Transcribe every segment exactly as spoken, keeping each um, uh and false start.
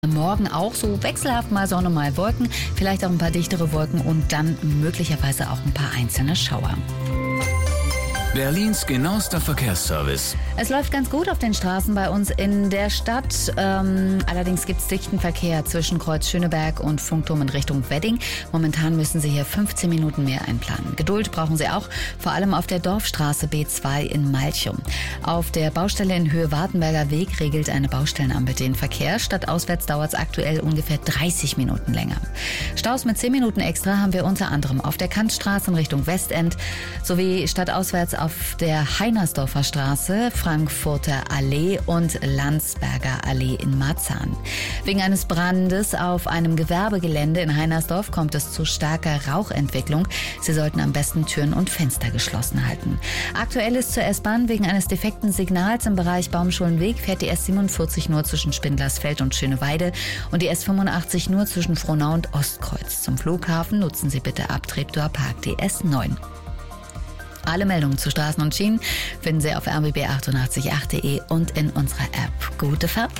Morgen auch so wechselhaft mal Sonne, mal Wolken, vielleicht auch ein paar dichtere Wolken und dann möglicherweise auch ein paar einzelne Schauer. Berlins genauester Verkehrsservice. Es läuft ganz gut auf den Straßen bei uns in der Stadt. Ähm, allerdings gibt es dichten Verkehr zwischen Kreuz Schöneberg und Funkturm in Richtung Wedding. Momentan müssen Sie hier fünfzehn Minuten mehr einplanen. Geduld brauchen Sie auch, vor allem auf der Dorfstraße B zwei in Malchum. Auf der Baustelle in Höhe Wartenberger Weg regelt eine Baustellenampel den Verkehr. Stadtauswärts dauert es aktuell ungefähr dreißig Minuten länger. Staus mit zehn Minuten extra haben wir unter anderem auf der Kantstraße in Richtung Westend sowie stadtauswärts auf der Heinersdorfer Straße, Frankfurter Allee und Landsberger Allee in Marzahn. Wegen eines Brandes auf einem Gewerbegelände in Heinersdorf kommt es zu starker Rauchentwicklung. Sie sollten am besten Türen und Fenster geschlossen halten. Aktuell ist zur S-Bahn wegen eines defekten Signals im Bereich Baumschulenweg fährt die S siebenundvierzig nur zwischen Spindlersfeld und Schöneweide und die S fünfundachtzig nur zwischen Frohnau und Ostkreuz. Zum Flughafen nutzen Sie bitte ab Treptower Park die S neun. Alle Meldungen zu Straßen und Schienen finden Sie auf r b b achtundachtzig punkt acht punkt de und in unserer App. Gute Fahrt!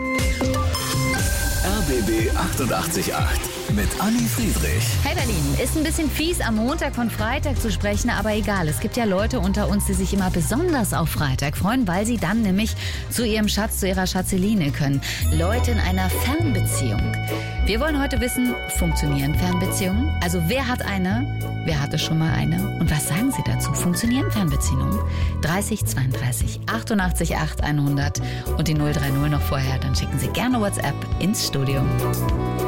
R B B achtundachtzig Punkt acht mit Anni Friedrich. Hey Berlin, ist ein bisschen fies, am Montag von Freitag zu sprechen, aber egal. Es gibt ja Leute unter uns, die sich immer besonders auf Freitag freuen, weil sie dann nämlich zu ihrem Schatz, zu ihrer Schatzeline können. Leute in einer Fernbeziehung. Wir wollen heute wissen, funktionieren Fernbeziehungen? Also wer hat eine? Wer hatte schon mal eine? Und was sagen Sie dazu? Funktionieren Fernbeziehungen? dreißig zweiunddreißig achtundachtzig Punkt acht hundert und die null drei null noch vorher, dann schicken Sie gerne WhatsApp ins Studio.